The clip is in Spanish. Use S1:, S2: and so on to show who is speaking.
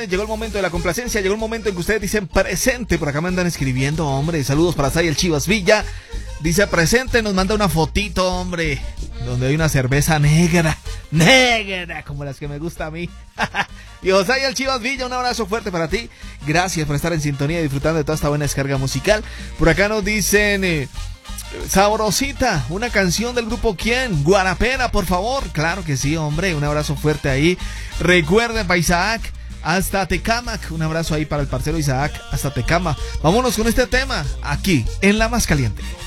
S1: felicitaciones. Llegó el momento de la complacencia. Llegó el momento en que ustedes dicen presente. Por acá me andan escribiendo, hombre. Saludos para Sayel Chivas Villa. Dice presente, nos manda una fotito, hombre, donde hay una cerveza negra, como las que me gusta a mí. Y José Chivas Villa, un abrazo fuerte para ti. Gracias por estar en sintonía y disfrutando de toda esta buena descarga musical. Por acá nos dicen Sabrosita, una canción del grupo ¿Quién? Guarapera, por favor. Claro que sí, hombre, un abrazo fuerte ahí. Recuerden, para Isaac hasta Tecámac, un abrazo ahí para el parcero Isaac hasta Tecámac. Vámonos con este tema aquí en La Más Caliente.